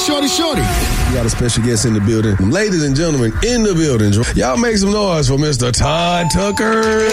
Shorty. We got a special guest in the building. Ladies and gentlemen, in the building. Y'all make some noise for Mr. Todd Tucker.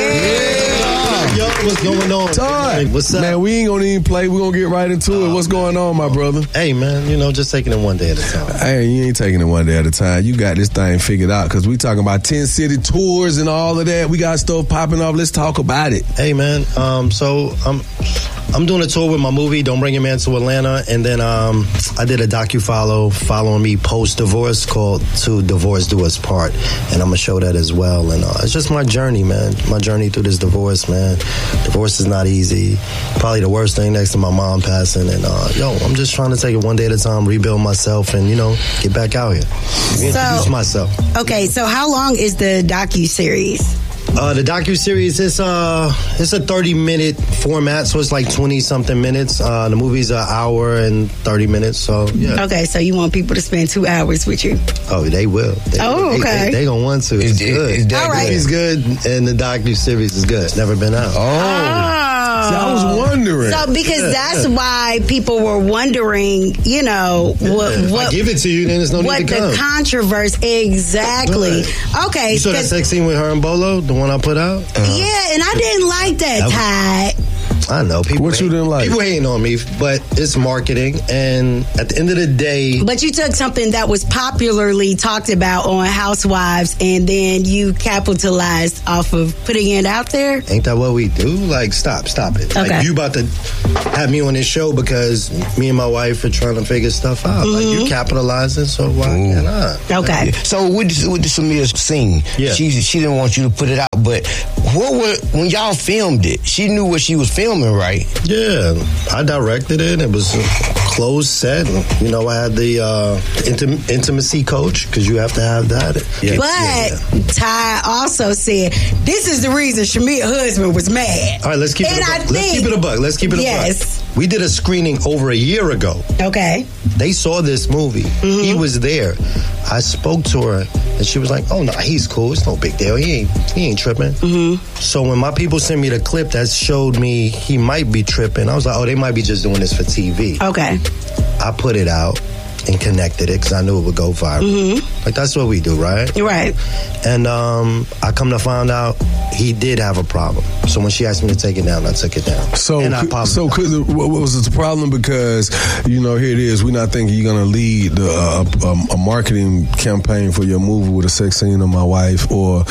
Yeah. Yo, what's going on? Todd. What's up? Man, we ain't gonna even play. We're gonna get right into it. What's going on, my brother? Hey, man, just taking it one day at a time. Hey, you ain't taking it one day at a time. You got this thing figured out because we talking about 10 city tours and all of that. We got stuff popping off. Let's talk about it. Hey, man, so I'm doing a tour with my movie, Don't Bring Your Man to Atlanta, and then I did a following me post-divorce called To Divorce Do Us Part, and I'm going to show that as well. And it's just my journey, man, my journey through this divorce, man. Divorce is not easy. Probably the worst thing next to my mom passing, and I'm just trying to take it one day at a time, rebuild myself, and, get back out here. Introduce myself. Okay, so how long is the docuseries? The docuseries is it's a 30-minute format, so it's like 20-something minutes. The movie's an hour and 30 minutes, so yeah. Okay, so you want people to spend 2 hours with you? Oh, they will. Okay. They gonna want to. It's good. All right. It's good, and the docuseries is good. It's never been out. See, I was wondering. So, because that's why people were wondering, what if I give it to you, then there's no need to come. What the controversy, exactly. Right. Okay. You saw that sex scene with her and Bolo, the one I put out? Yeah, and I didn't like that, Ty. I know. People what you didn't like? People hating on me, but it's marketing, and at the end of the day... But you took something that was popularly talked about on Housewives, and then you capitalized off of putting it out there? Ain't that what we do? Like, stop it. Okay. Like, you about to have me on this show because me and my wife are trying to figure stuff out. Like, you capitalizing, so why can't I? Okay. So with the Samir scene, she didn't want you to put it out, but when y'all filmed it, she knew what she was filming, right? Yeah, I directed it. It was a closed set. I had the intimacy coach because you have to have that. But Ty also said this is the reason Shamea's husband was mad. All right, let's keep it a buck. Let's keep it a buck. We did a screening over a year ago. Okay. They saw this movie. He was there. I spoke to her, and she was like, "Oh no, he's cool. It's no big deal. He ain't tripping." So when my people sent me the clip that showed me he might be tripping, I was like, "Oh, they might be just doing this for TV." Okay. I put it out and connected it because I knew it would go viral. Like, that's what we do, right? Right. And I come to find out he did have a problem. So when she asked me to take it down, I took it down. What was the problem? Because, here it is. We're not thinking you're going to lead a marketing campaign for your movie with a sex scene of my wife, or,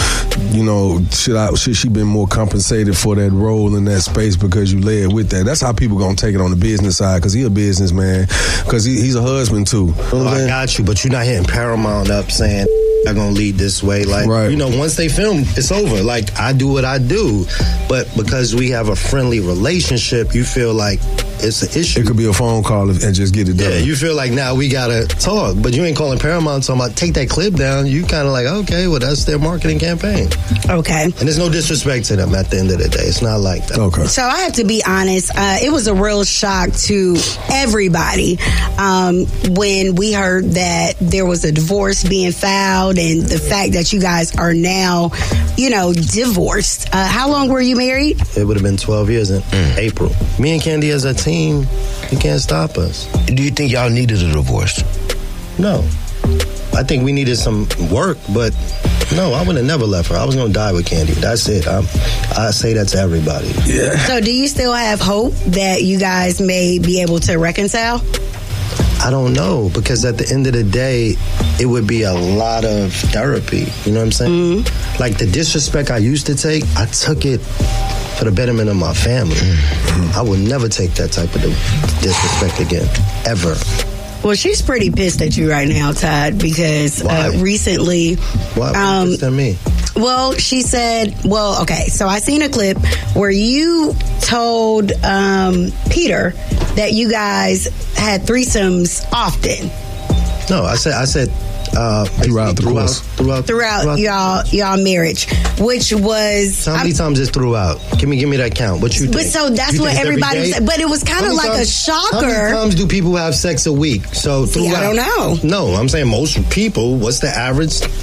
should she been more compensated for that role in that space because you led with that? That's how people going to take it on the business side, because he a businessman, because he's a husband too. I got you, but you're not hitting Paramount up saying I'm gonna lead this way. Like, once they film, it's over. Like, I do what I do, but because we have a friendly relationship, you feel like it's an issue. It could be a phone call and just get it done. Yeah, you feel like now we gotta talk, but you ain't calling Paramount talking about take that clip down. You kind of like, okay, well, that's their marketing campaign. Okay. And there's no disrespect to them at the end of the day. It's not like that. Okay. So I have to be honest, it was a real shock to everybody when we heard that there was a divorce being filed, and the fact that you guys are now, divorced. How long were you married? It would have been 12 years in April. Me and Candy as a team, you can't stop us. Do you think y'all needed a divorce? No. I think we needed some work, but no, I would have never left her. I was going to die with Candy. That's it. I say that to everybody. Yeah. So do you still have hope that you guys may be able to reconcile? I don't know, because at the end of the day, it would be a lot of therapy. You know what I'm saying? Like, the disrespect I used to take, I took it for the betterment of my family. I would never take that type of disrespect again, ever. Well, she's pretty pissed at you right now, Todd, because recently... Why pissed at me? Well, she said... Well, okay, so I seen a clip where you told Peter that you guys had threesomes often. No, I said throughout the course. Throughout y'all marriage, which was... How many times is throughout? Give me that count. What you think? But so that's what everybody said. But it was kind of like a shocker. How many times do people have sex a week? So throughout, I don't know. No, I'm saying most people. What's the average?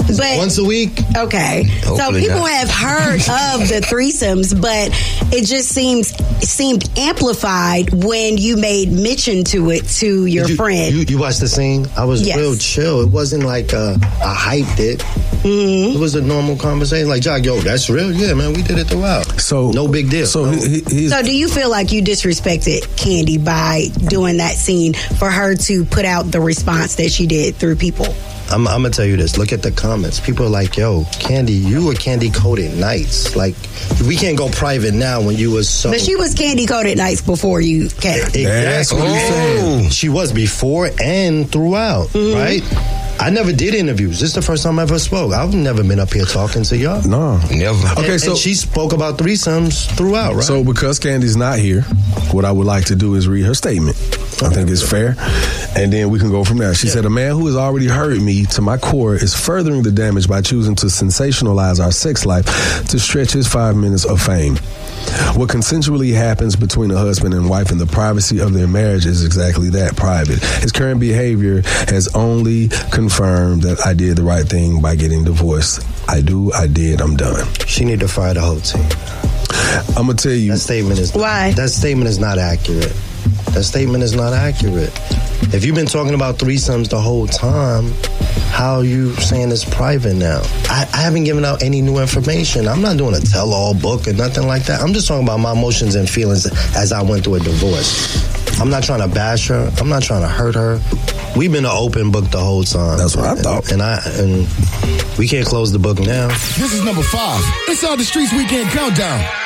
But once a week. Okay. Hopefully so people not. have heard of the threesomes, but it just seemed amplified when you made mention to it to your friend. You watched the scene? I was real chill. It wasn't like I hyped it. Mm-hmm. It was a normal conversation. Like, Jock, yo, that's real? Yeah, man, we did it throughout. So no big deal. So, so do you feel like you disrespected Kandi by doing that scene for her to put out the response that she did through people? I'm gonna tell you this. Look at the comments. People are like, yo, Kandi, you were Candy Coated Nights. Like, we can't go private now when you was so... But she was Candy Coated Nights before you came. Exactly. That's what he's saying. She was before and throughout, right? I never did interviews. This is the first time I ever spoke. I've never been up here talking to y'all. No. Never. Okay, so and she spoke about threesomes throughout, right? So because Candy's not here, what I would like to do is read her statement. I think it's fair. And then we can go from there. She said, a man who has already hurt me to my core is furthering the damage by choosing to sensationalize our sex life to stretch his 5 minutes of fame. What consensually happens between a husband and wife in the privacy of their marriage is exactly that, private. His current behavior has only confirmed that I did the right thing by getting divorced. I did, I'm done. She need to fire the whole team. I'm going to tell you. That statement is... Why? That statement is not accurate. That statement is not accurate. If you've been talking about threesomes the whole time, how are you saying it's private now? I haven't given out any new information. I'm not doing a tell-all book or nothing like that. I'm just talking about my emotions and feelings as I went through a divorce. I'm not trying to bash her. I'm not trying to hurt her. We've been an open book the whole time. That's what I thought. And we can't close the book now. This is number 5. Inside the Streets Weekend Countdown.